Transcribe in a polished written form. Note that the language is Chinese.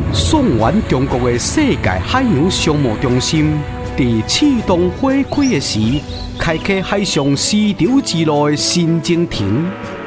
送完中国的世界海洋商务中心，在启动火开的时，开启海上丝绸之路的新征程。